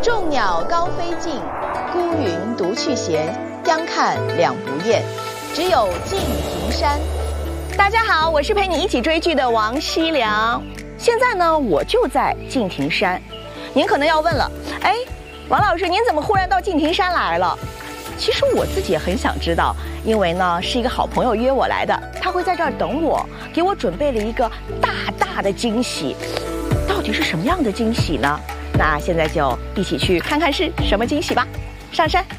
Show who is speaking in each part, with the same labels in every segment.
Speaker 1: 众鸟高飞尽，孤云独去闲。相看两不厌，只有敬亭山。大家好，我是陪你一起追剧的王熙良。现在呢，我就在敬亭山。您可能要问了，哎，王老师，您怎么忽然到敬亭山来了？其实我自己也很想知道，因为呢是一个好朋友约我来的，他会在这儿等我，给我准备了一个大大的惊喜。到底是什么样的惊喜呢？那现在就一起去看看是什么惊喜吧。上山。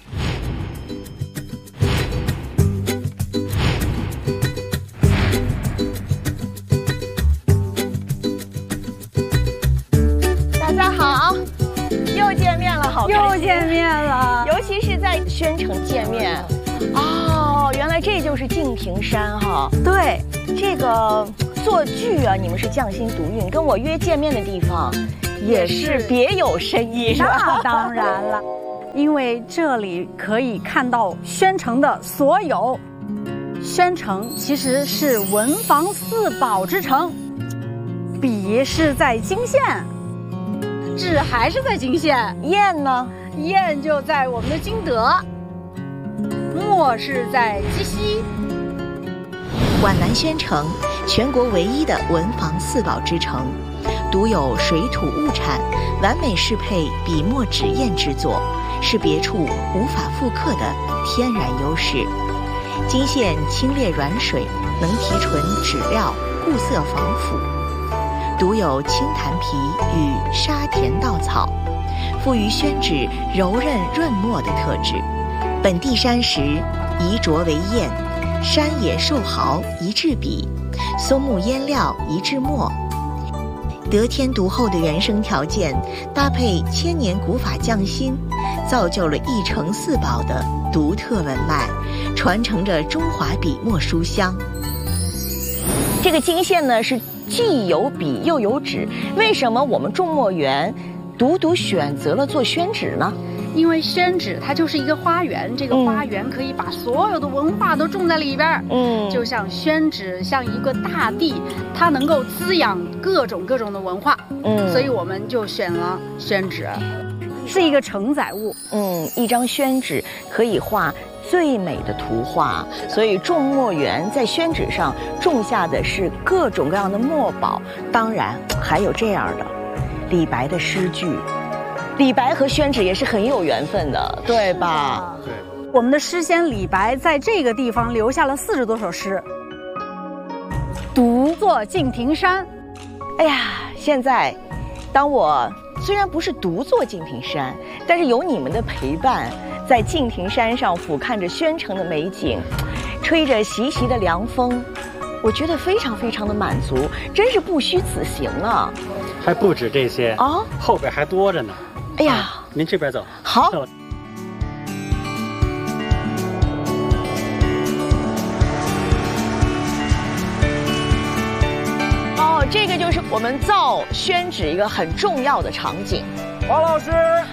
Speaker 1: 大家好，又见面了，好开心，
Speaker 2: 又见面了，
Speaker 1: 尤其是在宣城见面。哦，原来这就是敬亭山哈。
Speaker 2: 对，
Speaker 1: 这个做剧啊，你们是匠心独运，跟我约见面的地方也是别有深意，是吧？
Speaker 2: 那当然了，因为这里可以看到宣城的所有。宣城其实是文房四宝之城，笔是在泾县，纸还是在泾县，
Speaker 1: 砚呢？
Speaker 2: 砚就在我们的金德，墨是在鸡西。
Speaker 3: 皖南宣城，全国唯一的文房四宝之城，独有水土物产完美适配笔墨纸砚之作，是别处无法复刻的天然优势。泾县清冽软水，能提纯纸料，固色防腐，独有青檀皮与沙田稻草，赋予宣纸柔韧润墨的特质。本地山石宜琢为砚，山野兽毫宜制笔，松木烟料宜制墨。得天独厚的原生条件，搭配千年古法匠心，造就了一城四宝的独特文脉，传承着中华笔墨书香。
Speaker 1: 这个泾县呢是既有笔又有纸，为什么我们种墨园独独选择了做宣纸呢？
Speaker 2: 因为宣纸它就是一个花园，这个花园可以把所有的文化都种在里边。就像宣纸像一个大地，它能够滋养各种的文化。所以我们就选了宣纸，是一个承载物。
Speaker 1: 一张宣纸可以画最美的图画，所以种墨园在宣纸上种下的是各种各样的墨宝，当然还有这样的李白的诗句。李白和宣纸也是很有缘分的，对吧？
Speaker 2: 对，我们的诗仙李白在这个地方留下了40多首诗，独坐敬亭山。
Speaker 1: 哎呀，现在当我虽然不是独坐敬亭山，但是有你们的陪伴，在敬亭山上俯瞰着宣城的美景，吹着习习的凉风，我觉得非常非常的满足，真是不虚此行啊！
Speaker 4: 还不止这些
Speaker 1: 哦，
Speaker 4: 后边还多着呢。
Speaker 1: 哎呀，
Speaker 4: 您这边走。
Speaker 1: 好。哦，这个就是我们造宣纸一个很重要的场景。
Speaker 5: 王老师，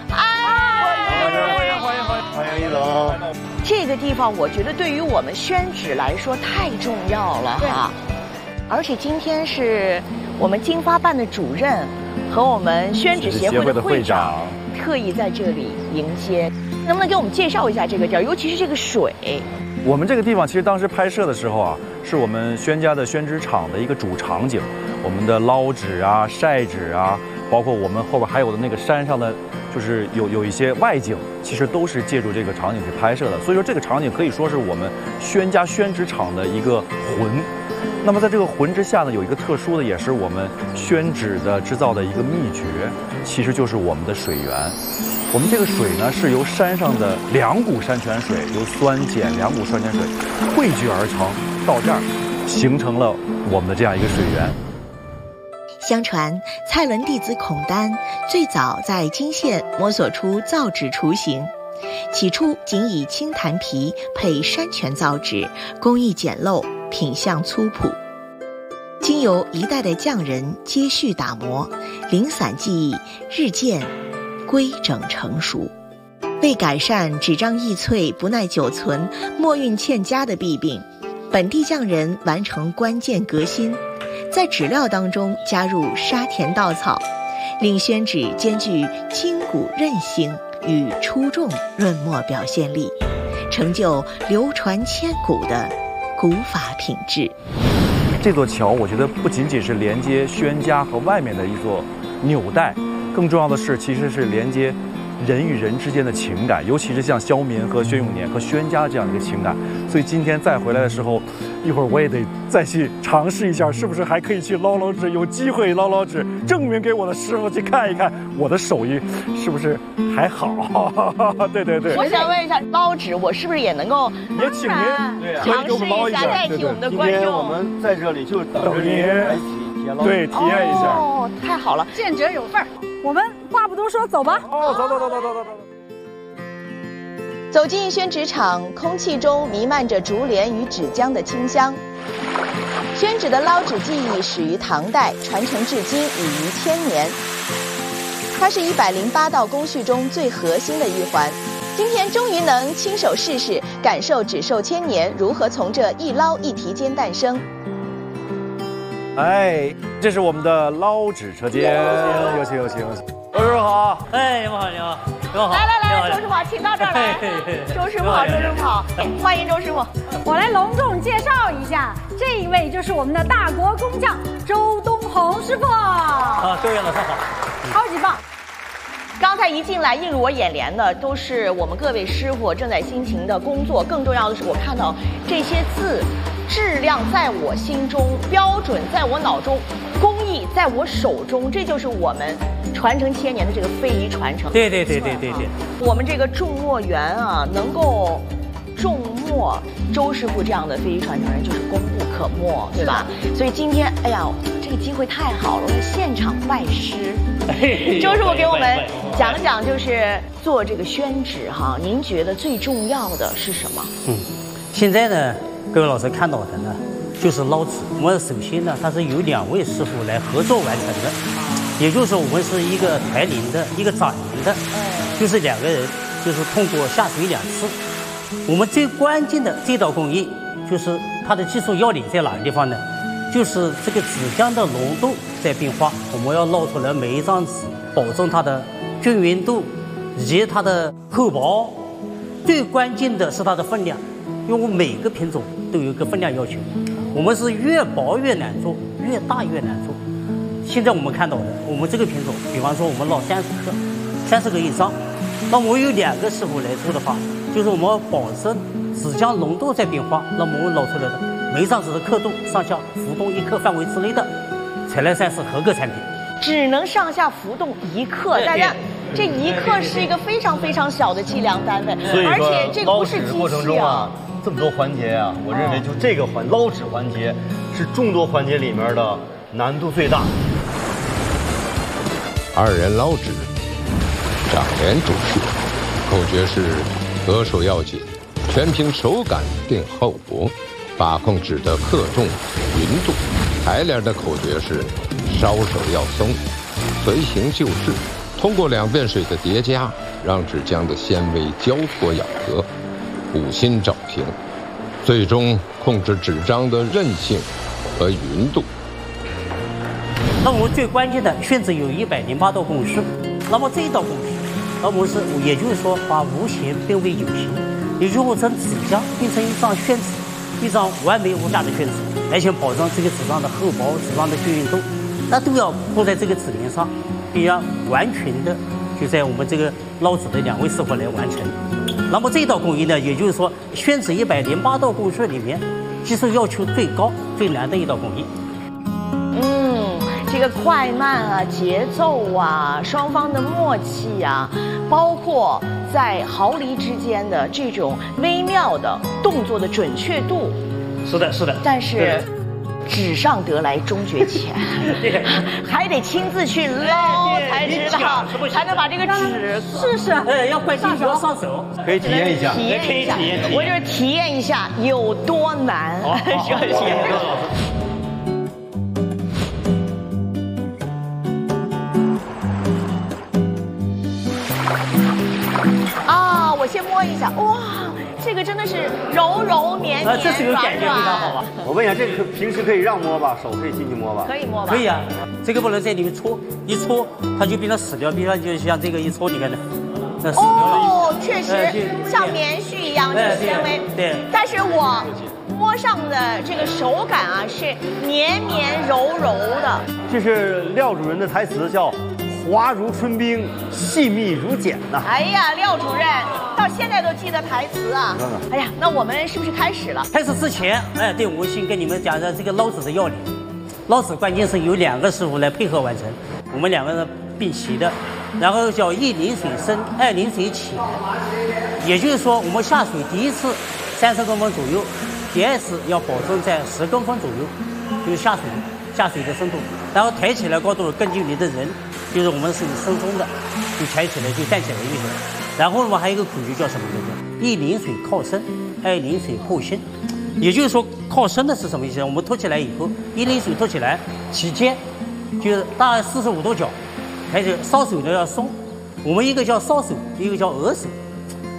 Speaker 4: 欢迎一楼。
Speaker 1: 这个地方我觉得对于我们宣纸来说太重要了哈，而且今天是我们经发办的主任和我们宣纸协会的会长特意在这里迎接，能不能给我们介绍一下这个地儿，尤其是这个水？
Speaker 5: 我们这个地方其实当时拍摄的时候啊，是我们宣家的宣纸厂的一个主场景，我们的捞纸啊、晒纸啊，包括我们后边还有的那个山上的，就是有一些外景，其实都是借助这个场景去拍摄的。所以说这个场景可以说是我们宣家宣纸厂的一个魂。那么在这个魂之下呢，有一个特殊的，也是我们宣纸的制造的一个秘诀，其实就是我们的水源。我们这个水呢，是由山上的2股山泉水，由酸碱2股酸碱水汇聚而成，到这儿形成了我们的这样一个水源。
Speaker 3: 相传蔡伦弟子孔丹最早在泾县摸索出造纸雏形，起初仅以青檀皮配山泉造纸，工艺简陋，品相粗朴。经由一代代匠人接续打磨，零散技艺日渐规整成熟。为改善纸张易脆不耐久存、墨韵欠佳的弊病，本地匠人完成关键革新，在纸料当中加入沙田稻草， 令宣纸兼具筋骨韧性与出众润墨表现力，成就流传千古的古法品质。
Speaker 5: 这座桥，我觉得不仅仅是连接宣家和外面的一座纽带，更重要的是，其实是连接人与人之间的情感，尤其是像萧民和薛永年和宣家这样的一个情感。所以今天再回来的时候，一会儿我也得再去尝试一下，是不是还可以去捞捞纸，有机会捞捞纸，证明给我的师傅去看一看我的手艺是不是还好。对对对。
Speaker 1: 我想问一下，捞纸我是不是也能够
Speaker 5: 也请您
Speaker 1: 尝试一下，代替我们的观众？
Speaker 4: 今天我们在这里就等着您来
Speaker 5: 对体验一下。
Speaker 1: 哦，太好了，
Speaker 2: 见者有份儿。我们话不多说，走吧。
Speaker 5: 哦，走。
Speaker 1: 走进宣纸厂，空气中弥漫着竹帘与纸浆的清香。宣纸的捞纸技艺始于唐代，传承至今已逾1000年。它是108道工序中最核心的一环。今天终于能亲手试试，感受纸寿千年如何从这一捞一提间诞生。
Speaker 5: 哎，这是我们的捞纸车间，有请。周师傅好。
Speaker 4: 哎，你好，你好。
Speaker 1: 来，周师傅，请到这儿来。周师傅好，欢迎周师傅。
Speaker 2: 我来隆重介绍一下，这一位就是我们的大国工匠周东红师傅。
Speaker 4: 各位老师好。
Speaker 2: 超级棒。
Speaker 1: 刚才一进来，映入我眼帘的都是我们各位师傅正在辛勤的工作。更重要的是，我看到这些字，质量在我心中，标准在我脑中，工艺在我手中，这就是我们传承1000年的这个非遗传承。
Speaker 4: 对。
Speaker 1: 我们这个种墨园啊，能够种墨，周师傅这样的非遗传承人就是功不可没，对吧？所以今天，哎呀，这个机会太好了，我们现场拜师。周师傅给我们讲讲，就是做这个宣纸哈，您觉得最重要的是什么？
Speaker 6: 现在呢，各位老师看到的呢，就是捞纸。我们首先呢，它是由2位师傅来合作完成的，也就是我们是一个抬铃的，一个掌铃的，就是2个人，就是通过下水2次。我们最关键的这道工艺，就是它的技术要领在哪个地方呢？就是这个纸浆的浓度在变化，我们要捞出来每一张纸，保证它的均匀度以及它的厚薄。最关键的是它的分量，因为我们每个品种都有一个分量要求，我们是越薄越难做，越大越难做。现在我们看到的，我们这个品种，比方说我们捞30个一张，那我们有2个师傅来做的话，就是我们要保证纸浆浓度在变化，那么我们捞出来的每一张纸的刻度上下浮动1克范围之内的，才能算是合格产品。
Speaker 1: 只能上下浮动1克，大家这1克是一个非常非常小的计量单位，而且这个不是机
Speaker 4: 过程中啊，这么多环节啊，我认为就这个捞纸环节是众多环节里面的难度最大。
Speaker 7: 2人捞纸，掌帘主序，口诀是得手要紧，全凭手感定厚薄，把控纸的克重匀度。抬帘的口诀是烧手要松，随行就市，通过2遍水的叠加，让纸浆的纤维交错咬合，补新找平，最终控制纸张的韧性和匀度。
Speaker 6: 那我们最关键的宣纸有108道工序，那么这一道工序，那么也就是说把无形变为有形，也就是我从纸浆变成一张宣纸，一张完美无瑕的宣纸，来先保证这个纸张的厚薄、纸张的均匀度，那都要铺在这个纸面上，并要完全的就在我们这个捞纸的2位师傅来完成。那么这一道工艺呢，也就是说宣纸108道工序里面，技术要求最高、最难的一道工艺。
Speaker 1: 这个快慢啊、节奏啊、双方的默契啊，包括在毫厘之间的这种微妙的动作的准确度，
Speaker 6: 是的。
Speaker 1: 但是纸上得来终觉浅，还得亲自去捞才知道，才能把这个纸
Speaker 2: 试试。
Speaker 6: 要快进去要上手，
Speaker 4: 可以体验一下。
Speaker 1: 我就是体验一下有多难，是不是？我先摸一下，哇，这个个真的是柔柔绵绵、
Speaker 6: 这是个感觉非常好吧？
Speaker 4: 我问一下，这个平时可以让摸吧？手可以进去摸吧？
Speaker 1: 可以摸吧？
Speaker 6: 可以啊，这个不能在里面搓，一搓它就变成死掉，比方就像这个一搓，你看那死掉了。
Speaker 1: 哦，确实像棉絮一样，就是纤维。
Speaker 6: 对。
Speaker 1: 但是我摸上的这个手感啊，是绵绵柔柔的。
Speaker 4: 这是廖主任的台词，叫“滑如春冰，细密如茧”呐。
Speaker 1: 哎呀，廖主任到现在都记得台词啊！哎呀，那我们是不是开始了？
Speaker 6: 开始之前，对，我先跟你们讲讲这个捞子的要领。捞子关键是由2个师傅来配合完成，我们2个人并齐的，然后叫1淋水深，2淋水浅。也就是说，我们下水第一次30公分左右，第2次要保证在10公分左右，就是下水的深度，然后抬起来高度根据你的人，就是我们是深中的，就抬起来就站起来就行。然后我们还有一个口诀叫什么呢？叫1淋水靠深，2淋水破心。也就是说，靠深的是什么意思？我们托起来以后，1淋水托起来，起肩，就是大概45度角，抬起烧手呢要松。我们一个叫烧手，一个叫额手。